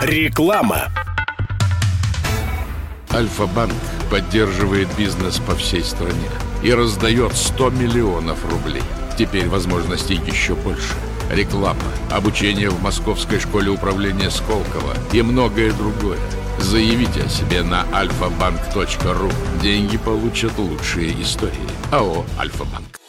Реклама. Альфа-банк поддерживает бизнес по всей стране и раздает 100 миллионов рублей. Теперь возможностей еще больше. Реклама, обучение в Московской школе управления Сколково и многое другое. Заявите о себе на alfabank.ru. Деньги получат лучшие истории. АО «Альфа-банк».